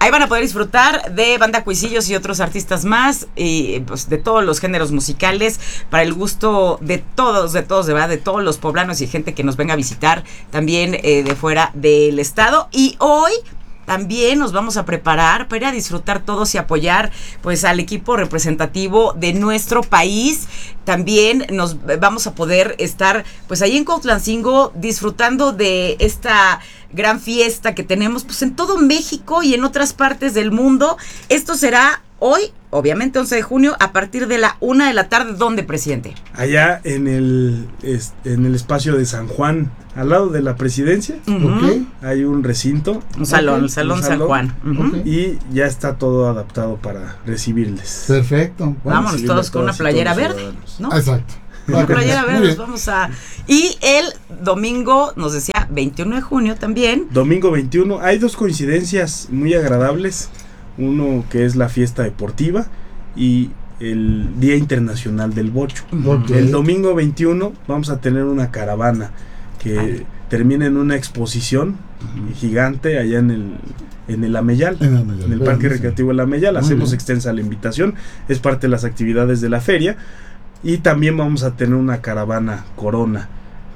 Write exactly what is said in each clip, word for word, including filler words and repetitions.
ahí van a poder disfrutar de Banda Cuisillos y otros artistas más, y pues de todos los géneros musicales, para el gusto de todos, de todos, de verdad, de todos los poblanos y gente que nos venga a visitar también eh, de fuera del estado. Y hoy también nos vamos a preparar para ir a disfrutar todos y apoyar pues al equipo representativo de nuestro país. También nos vamos a poder estar pues ahí en Cuautlancingo disfrutando de esta gran fiesta que tenemos pues en todo México y en otras partes del mundo. Esto será hoy, obviamente once de junio, a partir de la una de la tarde. ¿Dónde, presidente? Allá en el, es, en el espacio de San Juan, al lado de la presidencia. Uh-huh. Okay. Hay un recinto. Un salón, okay. el salón, un San salón. Juan. Uh-huh. Y ya está todo adaptado para recibirles. Perfecto. Bueno, vámonos todos con una playera verde, ¿no? Exacto. Una playera verde, nos vamos a... Y el domingo, nos decía, veintiuno de junio también. Domingo veintiuno, hay dos coincidencias muy agradables. Uno que es la fiesta deportiva y el Día Internacional del Bocho. Okay. El domingo veintiuno vamos a tener una caravana que Ay. termina en una exposición uh-huh. gigante allá en el en el Ameyal, en, Ameyal, en el Parque sí. Recreativo del Ameyal. Hacemos extensa la invitación, es parte de las actividades de la feria. Y también vamos a tener una caravana Corona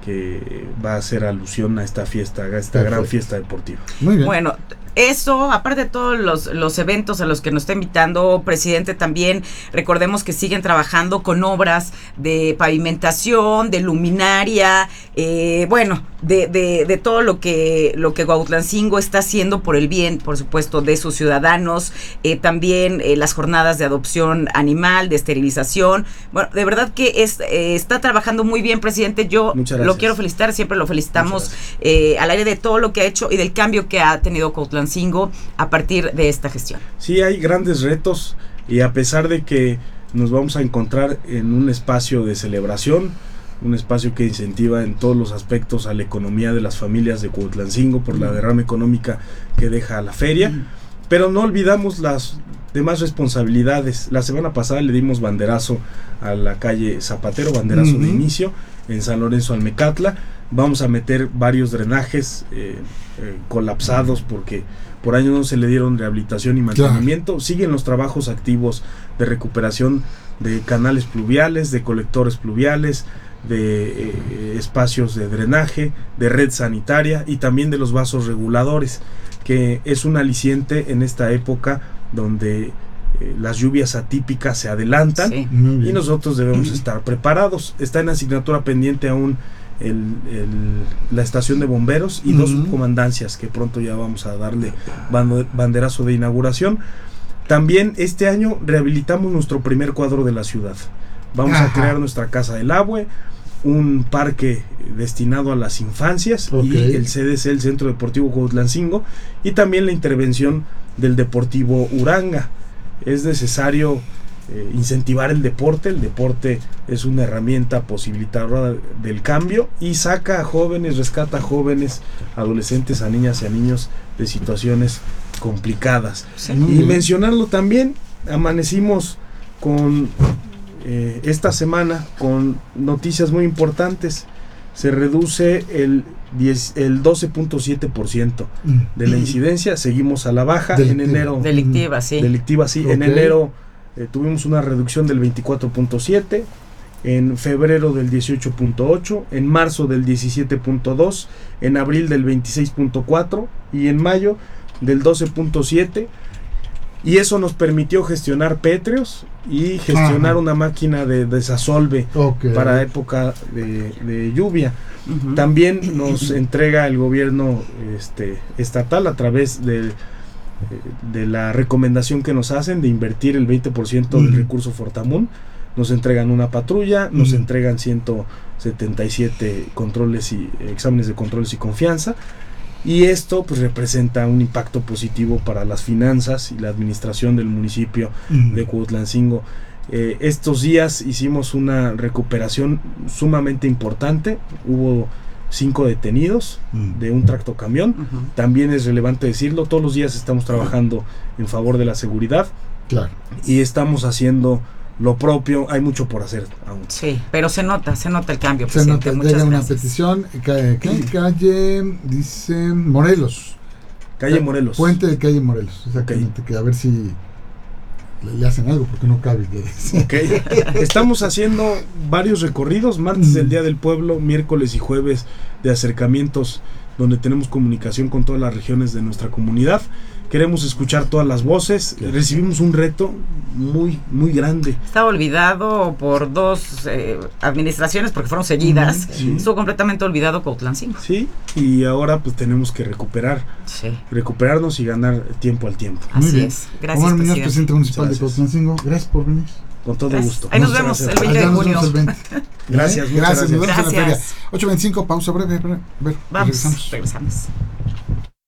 que va a hacer alusión a esta fiesta, a esta Perfecto. gran fiesta deportiva. Muy bien. Bueno, eso, aparte de todos los, los eventos a los que nos está invitando, presidente, también recordemos que siguen trabajando con obras de pavimentación, de luminaria, eh, bueno, de, de, de todo lo que lo que Cuautlancingo está haciendo por el bien, por supuesto, de sus ciudadanos, eh, también eh, las jornadas de adopción animal, de esterilización. Bueno, de verdad que es eh, está trabajando muy bien, presidente. Yo lo quiero felicitar, siempre lo felicitamos eh, al aire de todo lo que ha hecho y del cambio que ha tenido Cuautlancingo a partir de esta gestión. Sí, hay grandes retos y a pesar de que nos vamos a encontrar en un espacio de celebración, un espacio que incentiva en todos los aspectos a la economía de las familias de Cuautlancingo por la derrama económica que deja la feria, mm. pero no olvidamos las demás responsabilidades. La semana pasada le dimos banderazo a la calle Zapatero, banderazo mm-hmm. de inicio en San Lorenzo Almecatla. Vamos a meter varios drenajes eh, eh, colapsados porque por años no se le dieron rehabilitación y mantenimiento. Claro. Siguen los trabajos activos de recuperación de canales pluviales, de colectores pluviales, de eh, espacios de drenaje, de red sanitaria y también de los vasos reguladores, que es un aliciente en esta época donde eh, las lluvias atípicas se adelantan sí. y nosotros debemos estar preparados. Está en asignatura pendiente aún el, el, la estación de bomberos y uh-huh. dos subcomandancias que pronto ya vamos a darle banderazo de inauguración. También este año rehabilitamos nuestro primer cuadro de la ciudad. Vamos Ajá. a crear nuestra Casa del Agua, un parque destinado a las infancias okay. y el C D C, el Centro Deportivo Cuautlancingo, y también la intervención del Deportivo Uranga. Es necesario eh, incentivar el deporte. El deporte es una herramienta posibilitadora del cambio y saca a jóvenes, rescata a jóvenes, adolescentes, a niñas y a niños de situaciones complicadas. Sí. Y mencionarlo también, amanecimos con eh, esta semana con noticias muy importantes. Se reduce el diez, el doce punto siete por ciento de la incidencia. Seguimos a la baja. Delictiva. En enero delictiva sí delictiva sí okay. En enero eh, tuvimos una reducción del veinticuatro punto siete, en febrero del dieciocho punto ocho, en marzo del diecisiete punto dos, en abril del veintiséis punto cuatro y en mayo del doce punto siete. Y eso nos permitió gestionar pétreos y gestionar Ajá. una máquina de desasolve okay. para época de, de lluvia. Uh-huh. También nos entrega el gobierno este, estatal a través de, de la recomendación que nos hacen de invertir el veinte por ciento uh-huh. del recurso Fortamun. Nos entregan una patrulla, uh-huh. nos entregan ciento setenta y siete controles y exámenes de controles y confianza. Y esto pues representa un impacto positivo para las finanzas y la administración del municipio mm. de Cuautlancingo. Eh, estos días hicimos una recuperación sumamente importante. Hubo cinco detenidos mm. de un tractocamión. Uh-huh. También es relevante decirlo, todos los días estamos trabajando en favor de la seguridad. Claro. Y estamos haciendo lo propio. Hay mucho por hacer aún. Sí, pero se nota, se nota el cambio. Se nota, llega una petición, calle, calle, dice Morelos. Calle Morelos. Puente de Calle Morelos, exactamente, okay. Que a ver si le, le hacen algo, porque no cabe. Okay. Estamos haciendo varios recorridos, martes del Día del Pueblo, miércoles y jueves de acercamientos, donde tenemos comunicación con todas las regiones de nuestra comunidad. Queremos escuchar todas las voces. Claro. Recibimos un reto muy, muy grande. Estaba olvidado por dos eh, administraciones porque fueron seguidas. Uh-huh. Sí. Estuvo completamente olvidado Cuautlancingo. Sí, y ahora pues tenemos que recuperar, sí. recuperarnos y ganar tiempo al tiempo. Así es. Gracias, Omar Muñoz, presidente municipal de Cuautlancingo. Gracias por venir. Con todo gracias. gusto. Ahí nos, nos vemos el veinte de junio. El veinte. Gracias, ¿Eh? Gracias, gracias. Nos vemos gracias. en la feria. ocho veinticinco, pausa breve. breve. Vamos, regresamos. regresamos.